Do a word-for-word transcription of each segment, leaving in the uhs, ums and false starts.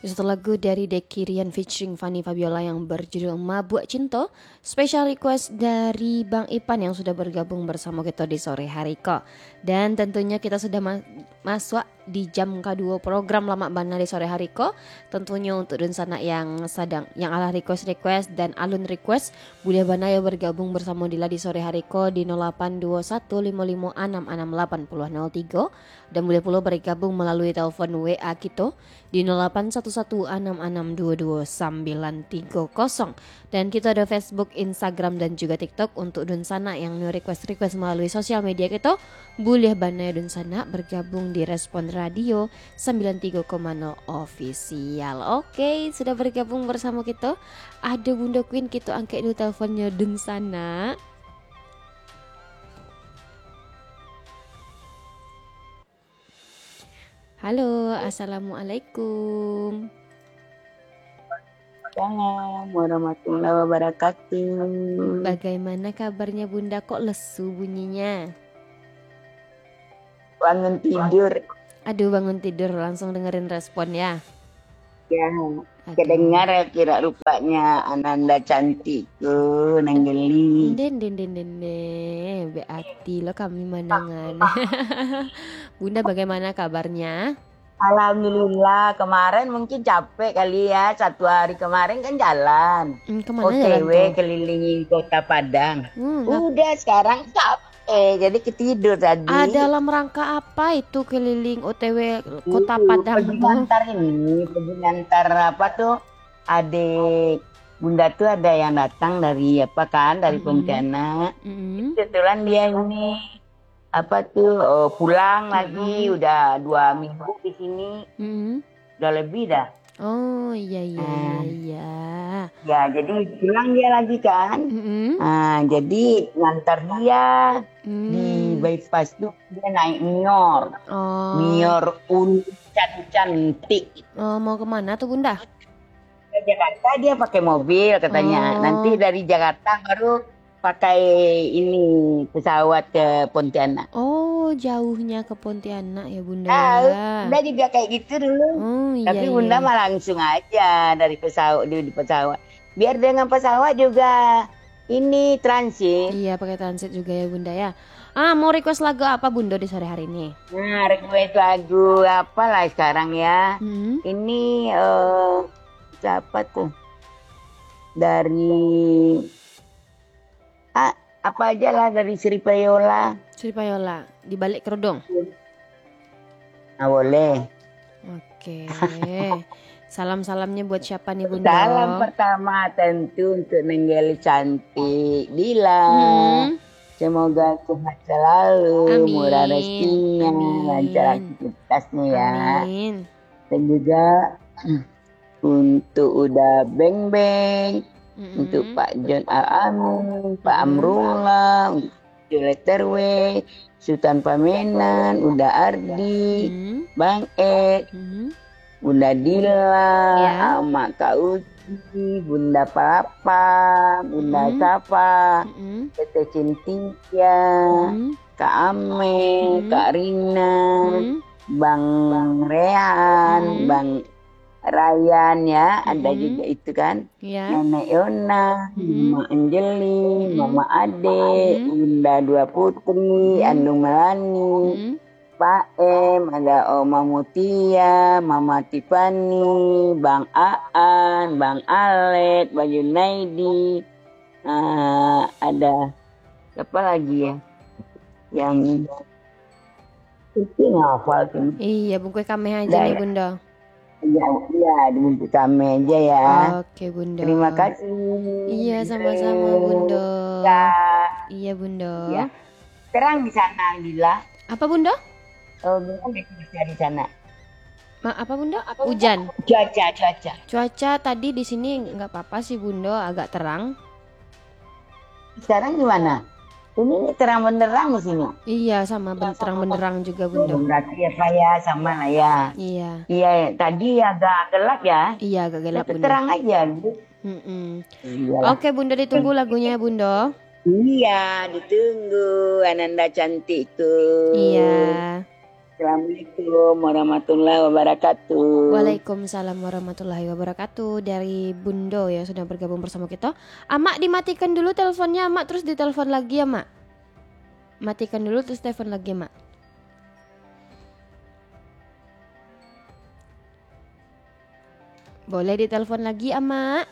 Satu lagu dari Deki Rian featuring Fanny Fabiola yang berjudul Mabuk Cinta. Special request dari Bang Ipan yang sudah bergabung bersama kita di sore hari kok. Dan tentunya kita sudah ma- masuk di jam kedua program Lama Bana di sore hari kok. Tentunya untuk Dunsana yang sedang yang ala request request dan alun request, boleh Bana yang bergabung bersama Dila di sore hari kok di nol delapan dua satu lima lima enam enam delapan nol tiga dan boleh pula bergabung melalui telepon W A kita di nol delapan satu satu enam enam dua dua sembilan tiga nol. Dan kita ada Facebook, Instagram dan juga TikTok untuk Dunsana yang request-request melalui sosial media kita. Boleh Bana Dunsana bergabung di Respon Radio sembilan tiga koma nol official. Oke, sudah bergabung bersama kita. Ada Bunda Queen, kita angkat dulu teleponnya Dunsana. Halo, Assalamualaikum. Waalaikumsalam warahmatullahi wabarakatuh. Bagaimana kabarnya Bunda, kok lesu bunyinya? Bangun tidur. Aduh, bangun tidur langsung dengerin respon ya. Ya, Aduh. kedengar kira rupanya Ananda cantikku nanggeli. Den den den den den, beati lo kami manangan. Bunda bagaimana kabarnya? Alhamdulillah, kemarin mungkin capek kali ya, satu hari kemarin kan jalan. Hmm, kemana O T W jalan tuh? kelilingi kota Padang. Hmm, Udah sekarang capek, jadi ketidur tadi. ah, dalam rangka apa itu keliling O T W kota Uh, Padang? Pergi ngantar ini, pergi ngantar apa tuh, adik Bunda tuh ada yang datang dari apa kan, dari Mm-mm. Pontianak. Mm-mm. Kebetulan dia ini apa tuh oh, pulang lagi, udah dua minggu di sini, Mm-mm. udah lebih dah. Oh iya iya iya Hmm. iya. Ya jadi pulang dia lagi kan. Mm-mm. Nah, jadi ngantar dia di Hmm. bypass tuh dia naik Mior, Oh, Mior Uncan cantik. oh, mau kemana tuh Bunda? Ke Jakarta dia pakai mobil katanya. Oh. Nanti dari Jakarta baru pakai ini pesawat ke Pontianak. Oh, jauhnya ke Pontianak ya Bunda Tahu, ya. Bunda juga kayak gitu dulu. Oh iya Tapi iya. Bunda mah langsung aja dari pesawat di, di pesawat. Biar dengan pesawat juga ini transit. Iya, pakai transit juga ya Bunda ya. Ah, mau request lagu apa Bunda di sore hari ini? Nah, request lagu apa lah sekarang ya? Hmm? Ini eh siapa tuh? Dari ah, apa aja lah dari Sri Payola. Sri Payola, di balik kerudung. Nah, boleh. Oke. Salam-salamnya buat siapa nih Bunda? Salam pertama tentu untuk Nenggeli cantik Dila. Hmm. Semoga sehat selalu, Amin. murah rezekinya, Amin. lancar aktivitasnya ya. Amin. Dan juga untuk udah Beng Beng, Mm-mm. untuk Pak John Al-Amin, Pak Amrullah, untuk Letterway, Sultan Pamenan, udah Ardi, Hmm. Bang Ed, Hmm. Bunda Dila, Ya. Ama Kak Uci, Bunda Papa, Bunda Mm-mm. Sapa, Mm-mm. Tete Cintia, Hmm. Kak Ame, Mm. Kak Rina, Hmm. Bang Rehan, Mm. Bang Ryan ya, ada Mm-mm. juga itu kan. Ya. Nenek Yona, Mm. Mama Anjeli, Mm. Mama Ade, Mm. Bunda Dua Putri, Mm. Andung Melani, Hmm. Pak Em, ada Oma Mutia, Mama Tipani, Bang Aan, Bang Alet, Bang Junaidi, ah, ada siapa lagi ya yang itu ngafal tuh. Iya, bungkus kami aja Dah, nih ya. Bunda. Ya, ya dibungkus kami aja ya. Oke Bunda. Terima kasih. Iya, sama-sama Bunda. Ya, Iya Bunda. ya. Terang di sana, Gila. Apa Bunda? Oh, gimana cuaca di sana? Ma, apa Bunda? Hujan. Cuaca, cuaca. Cuaca tadi di sini nggak apa-apa sih Bunda, agak terang. Sekarang gimana? Ini nih terang benderang di sini. Iya, sama ben- terang benderang juga Bunda. Berarti ya Pak ya, sama lah ya. Iya. Iya, tadi agak gelap ya. Iya, agak gelap Tapi Bunda. terang aja. Mm-mm. Iya. Oke Bunda, ditunggu lagunya Bunda. Iya, ditunggu Ananda cantikku. Iya. Assalamualaikum warahmatullahi wabarakatuh. Waalaikumsalam warahmatullahi wabarakatuh. Dari Bundo ya sudah bergabung bersama kita. Amak dimatikan dulu teleponnya, Amak terus ditelepon lagi ya, Mak. Matikan dulu terus telepon lagi, Mak. Boleh ditelepon lagi, Amak.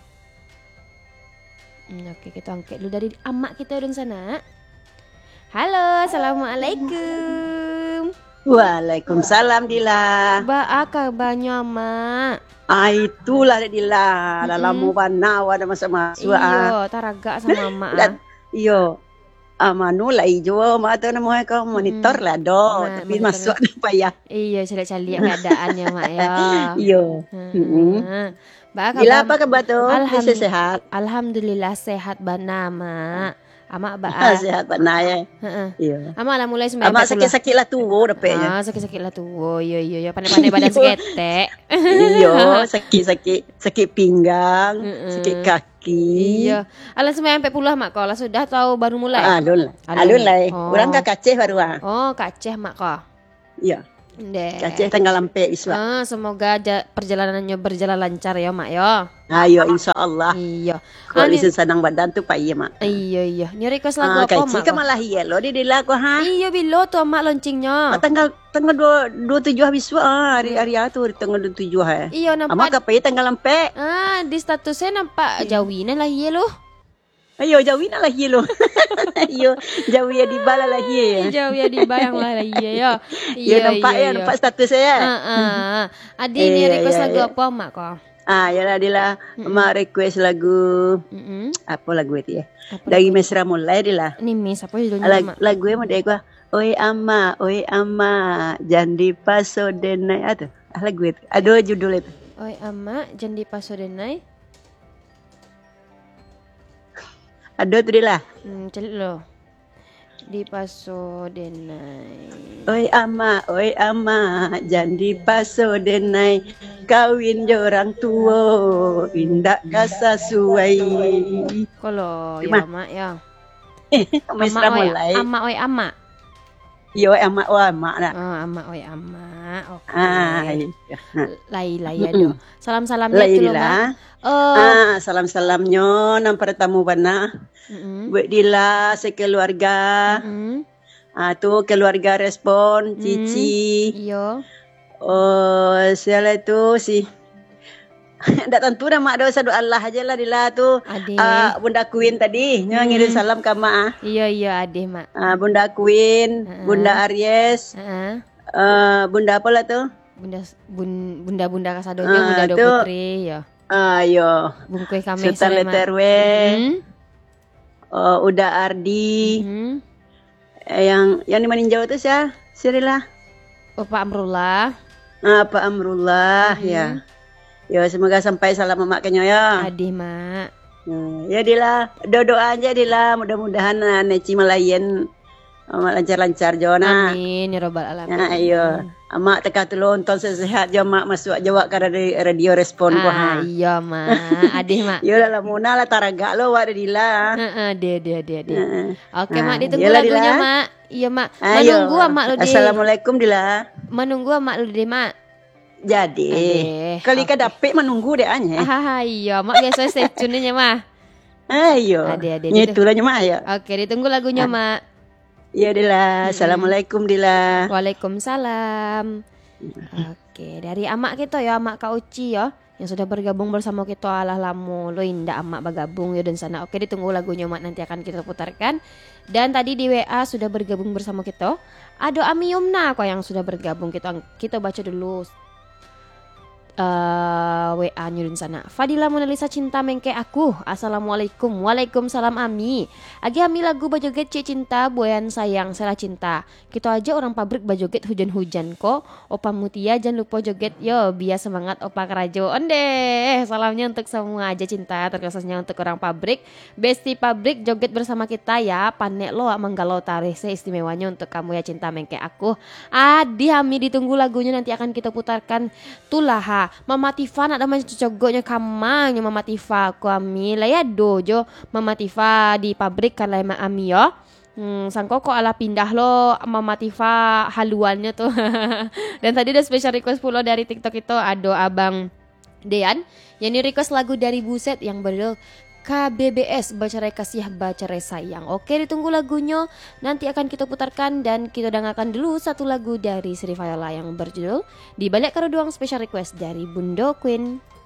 Hmm, oke, kita angkat dulu dari Amak kita dan sana. Halo, assalamualaikum. Waalaikumsalam Dila. Ba kabarnya, Mak? Ah itulah Dila. Dalam Mm-mm. mana ada masa-masa. Iyo, taraga sama Mak. Dan iyo. Amanu lah ijo mata nama kau monitor lah do Ma- tapi monitor. masuk apa ya. Iya, sudah cari keadaannya, Mak ya. Iyo. Heeh. Ba Dila apa kabar tu? Alham- Bisa sehat. Alhamdulillah sehat bana, Mak. Amak ba. Ah, sehat benar ya. Heeh. Iyo. Amak lah mulai sembilan Amak sakit-sakit lah tu dapetnya. Ah, sakit-sakit lah tu. Oh, iya iya iya, pandai-pandai badan seketek. Iyo, sakit-sakit sakit pinggang, Mm-mm. sakit kaki. Iya. Alah sembilan puluh Mak kau lah sudah tahu baru mulai. Alun. Alun. Alun lah. Oh. Orang ka Aceh baru ah. Oh, Kaceh Mak kau. Iya. Deh. Aceh tanggal lampe iswa. Ah, semoga ja- perjalanannya berjalan lancar ya, Mak ya. Ayo insyaallah. Iya. Kalau Ah, ni- di senang badan tu pak iya mak. Iya iya. Ni request lagu Ah, apa, kai Mak? cika malah iya lo di dila ko ha. Iya bilo tu Mak Ah, launchingnya. tanggal tanggal dua dua tujuh habis wa ah, hari hari tu di tanggal dua tujuh ha. Iya Amak nampak. kapai tanggal lampe. Ah, di statusnya nampak Jawina lah iya lo. Ayo jauhin lah iya lo. Ayo jauh ya di bala lah iya. Jauh ya di bayang lah lah iya ya. Iya nampak ya nampak status saya. Ah, ah. Adi ni Iya, request iya, lagu iya. apa Mak kau? Ah ya lah dila mak request lagu Mm-mm. apa lagu itu ya. Apa Dari mesra mulai dila. Ni Miss apa judulnya Lag, Mak? lagu yang ada gua oi ama oi ama jandi paso denai ada ah, lagu itu ada judul itu Oi ama jandi paso denai. ada tu dia lah Hmm, celik lo. Di paso denai. oi ama oi ama jandi paso denai kawin jorang tua indak kasa suai Kalau ya Gimana? Mak ya. mesra Ama oi mulai ama oi ama. yo ama oi ama dah Oh, ama oi ama. Oke. ah iya. Lai lai ada. Salam-salamnya Lai tu lo, Mak. lah Oh. ah salam salamnya nampar tamu bana Mm-mm. buat dila sekeluarga. Mm-mm. Ah tu keluarga respon Cici. Iyo. Oh siapa itu si tak tentu dah mak dosa doa Allah aja lah dila tu. Ade. Ah Bunda Queen tadi nyo ngirim salam ke mak. ah. Iya iya ade Mak. Ah Bunda Queen, Ha-ha. Bunda Aries, Heeh. ah Bunda apa lah tu? Bunda bun, bunda bunda kasadonya Ah, bunda do tu. putri ya. Ah yo. Bungkui kami Sultan Leterwe, Hmm. oh, Uda Ardi, Hmm. eh, yang yang di Maninjau tu siapa? Sirilah. Oh, Pak Amrullah. Ah Pak Amrullah ya. Yo semoga sampai salam mak kenyo ya. Ade Mak. Hmm, ya Dila, doa aja Dila, mudah-mudahan uh, Neci Malayan uh, lancar-lancar Jona. Amin ya robbal alamin. Ya, ayo. Amak teka tu nonton sehat jo mak masuk jawab ke radio, radio respon ko ha. Ah, iya Mak. Ade Mak. Yo lah muna lah taraga lo wa Dila. Heeh, de de de de. Heeh. Oke Ah, Mak, ditunggu iyalah, lagunya Dila. Mak. Iya Mak. Ayo. Menunggu Mak lo di. Assalamualaikum Dila. Menunggu Mak lo di Mak. Jadi, Ade, kali ka dapet menunggu deh anya. Ah, iya Mak biasa stay tune nya Mak. Ayo. Ade, ade, Nyitulah nya mak ya. Oke, ditunggu lagunya Mak. Ya Dila, assalamualaikum Dila. Waalaikumsalam. Oke, dari amak kita ya, amak Kak Uci ya, yang sudah bergabung bersama kita alah lamo lo indah amak bergabung ya dan sana. Oke, ditunggu lagunya Mak, nanti akan kita putarkan. Dan tadi di W A sudah bergabung bersama kita. Ada Ami Yumna kok yang sudah bergabung, kita kita baca dulu uh, W A nyurin sana. Fadila Mona Lisa cinta mengke aku. Assalamualaikum. Waalaikumsalam Ami. Agi Ami lagu bajoget Cik Cinta Boyan sayang salah cinta. Kita aja orang pabrik bajoget hujan-hujan kok. Opa Mutia jangan lupa joget yo. Biar semangat Opa Kerajo. Onde. Salamnya untuk semua aja cinta, terkhususnya untuk orang pabrik. Besti pabrik joget bersama kita ya. Panek lo menggalau tarikh seistimewanya untuk kamu ya cinta mengke aku. Adi Ami ditunggu lagunya nanti akan kita putarkan. Tulaha Mama Tifa nak nama cocoknya kamangnya Mama Tifa aku Ami lah ya dojo Mama Tifa di pabrik kan lah Ami yo. Hmm, sang koko ala pindah lo Mama Tifa haluannya tuh. Dan tadi ada special request pula dari TikTok itu ada Abang Dean yang ini request lagu dari Buset yang berjudul K B B S, Bacerai Kasih Bacerai Sayang. Oke, ditunggu lagunya, nanti akan kita putarkan. Dan kita dengarkan dulu satu lagu dari Sri Viola yang berjudul Di Balik Keruduang, special request dari Bundo Queen.